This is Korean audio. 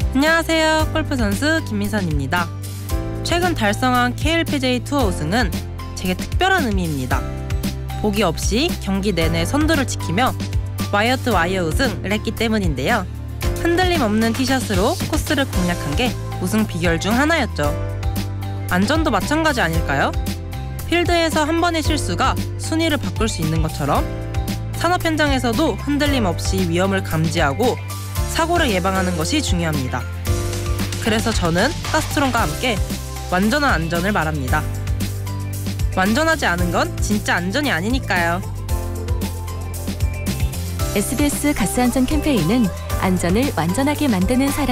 안녕하세요. 골프 선수 김민선입니다. 최근 달성한 KLPGA 투어 우승은 제게 특별한 의미입니다. 보기 없이 경기 내내 선두를 지키며 와이어 투 와이어 우승을 했기 때문인데요. 흔들림 없는 티샷으로 코스를 공략한 게 우승 비결 중 하나였죠. 안전도 마찬가지 아닐까요? 필드에서 한 번의 실수가 순위를 바꿀 수 있는 것처럼 산업 현장에서도 흔들림 없이 위험을 감지하고 사고를 예방하는 것이 중요합니다. 그래서 저는 가스트론과 함께 완전한 안전을 말합니다. 완전하지 않은 건 진짜 안전이 아니니까요. SBS 가스안전 캠페인은 안전을 완전하게 만드는 사람